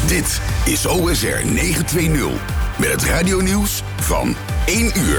Dit is OSR 920 met het radionieuws van 1 uur.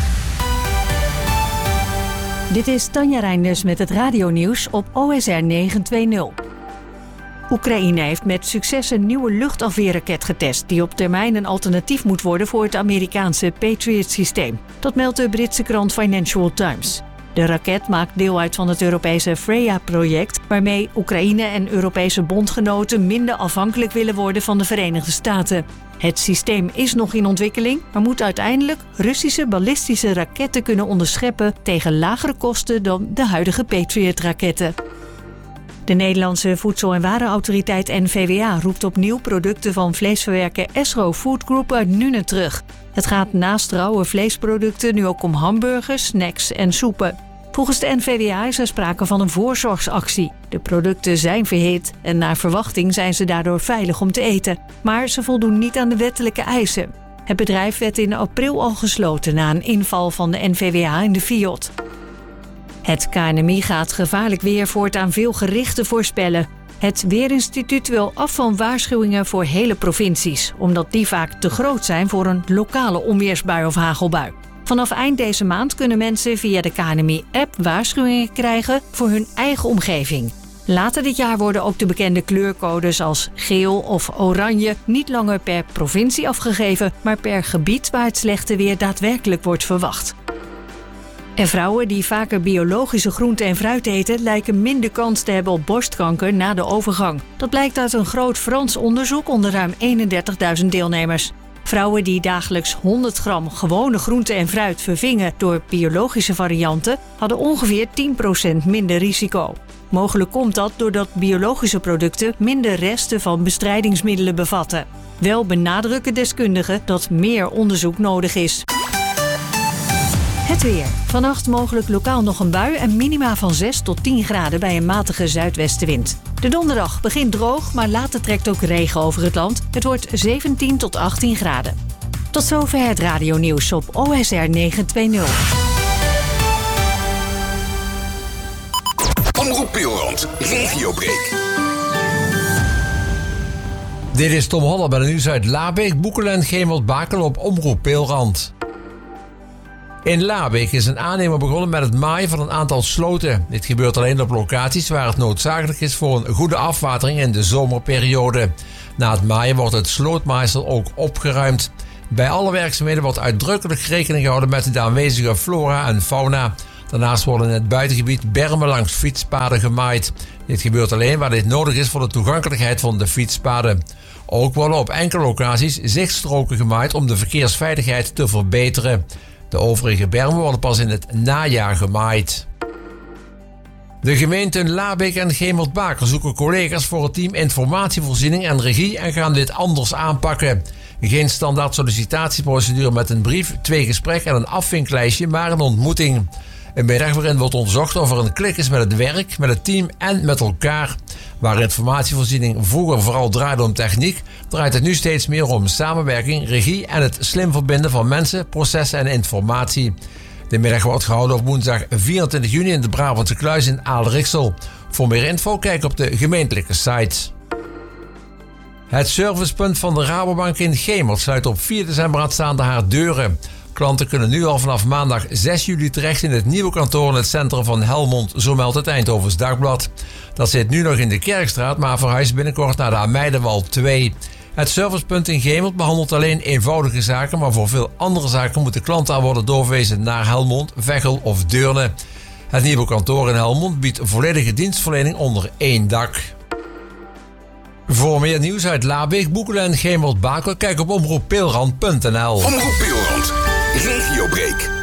Dit is Tanja Reinders met het radionieuws op OSR 920. Oekraïne heeft met succes een nieuwe luchtafweerraket getest die op termijn een alternatief moet worden voor het Amerikaanse Patriot-systeem. Dat meldt de Britse krant Financial Times. De raket maakt deel uit van het Europese Freya-project, waarmee Oekraïne en Europese bondgenoten minder afhankelijk willen worden van de Verenigde Staten. Het systeem is nog in ontwikkeling, maar moet uiteindelijk Russische ballistische raketten kunnen onderscheppen tegen lagere kosten dan de huidige Patriot-raketten. De Nederlandse Voedsel- en Warenautoriteit NVWA roept opnieuw producten van vleesverwerker Esro Food Group uit Nuenen terug. Het gaat naast rauwe vleesproducten nu ook om hamburgers, snacks en soepen. Volgens de NVWA is er sprake van een voorzorgsactie. De producten zijn verhit en naar verwachting zijn ze daardoor veilig om te eten. Maar ze voldoen niet aan de wettelijke eisen. Het bedrijf werd in april al gesloten na een inval van de NVWA in de FIOD. Het KNMI gaat gevaarlijk weer voortaan veel gerichten voorspellen. Het Weerinstituut wil af van waarschuwingen voor hele provincies, omdat die vaak te groot zijn voor een lokale onweersbui of hagelbui. Vanaf eind deze maand kunnen mensen via de KNMI-app waarschuwingen krijgen voor hun eigen omgeving. Later dit jaar worden ook de bekende kleurcodes als geel of oranje niet langer per provincie afgegeven, maar per gebied waar het slechte weer daadwerkelijk wordt verwacht. En vrouwen die vaker biologische groenten en fruit eten lijken minder kans te hebben op borstkanker na de overgang. Dat blijkt uit een groot Frans onderzoek onder ruim 31.000 deelnemers. Vrouwen die dagelijks 100 gram gewone groenten en fruit vervingen door biologische varianten hadden ongeveer 10% minder risico. Mogelijk komt dat doordat biologische producten minder resten van bestrijdingsmiddelen bevatten. Wel benadrukken deskundigen dat meer onderzoek nodig is. Het weer. Vannacht mogelijk lokaal nog een bui en minima van 6 tot 10 graden bij een matige zuidwestenwind. De donderdag begint droog, maar later trekt ook regen over het land. Het wordt 17 tot 18 graden. Tot zover het radionieuws op OSR 920. Omroep Peelrand, regiobreak. Dit is Tom Holler bij de nieuws uit Laabeek, Boekelen en Gemert-Bakel op Omroep Peelrand. In Laabeek is een aannemer begonnen met het maaien van een aantal sloten. Dit gebeurt alleen op locaties waar het noodzakelijk is voor een goede afwatering in de zomerperiode. Na het maaien wordt het slootmaaisel ook opgeruimd. Bij alle werkzaamheden wordt uitdrukkelijk rekening gehouden met de aanwezige flora en fauna. Daarnaast worden in het buitengebied bermen langs fietspaden gemaaid. Dit gebeurt alleen waar dit nodig is voor de toegankelijkheid van de fietspaden. Ook worden op enkele locaties zichtstroken gemaaid om de verkeersveiligheid te verbeteren. De overige bermen worden pas in het najaar gemaaid. De gemeenten Laabeek en Gemert-Bakel zoeken collega's voor het team informatievoorziening en regie en gaan dit anders aanpakken. Geen standaard sollicitatieprocedure met een brief, 2 gesprekken en een afvinklijstje, maar een ontmoeting. Een middag waarin wordt onderzocht of er een klik is met het werk, met het team en met elkaar. Waar informatievoorziening vroeger vooral draaide om techniek, draait het nu steeds meer om samenwerking, regie en het slim verbinden van mensen, processen en informatie. De middag wordt gehouden op woensdag 24 juni in de Brabantse Kluis in Aalriksel. Voor meer info kijk op de gemeentelijke site. Het servicepunt van de Rabobank in Gemert sluit op 4 december aanstaande haar deuren. Klanten kunnen nu al vanaf maandag 6 juli terecht in het nieuwe kantoor in het centrum van Helmond, zo meldt het Eindhovens Dagblad. Dat zit nu nog in de Kerkstraat, maar verhuist binnenkort naar de Ameidenwal 2. Het servicepunt in Gemert behandelt alleen eenvoudige zaken, maar voor veel andere zaken moeten klanten al worden doorverwezen naar Helmond, Veghel of Deurne. Het nieuwe kantoor in Helmond biedt volledige dienstverlening onder één dak. Voor meer nieuws uit Laabeek, Boekelen en Gemert-Bakel kijk op omroeppeelrand.nl. Omroep Peelrand, regiobreak.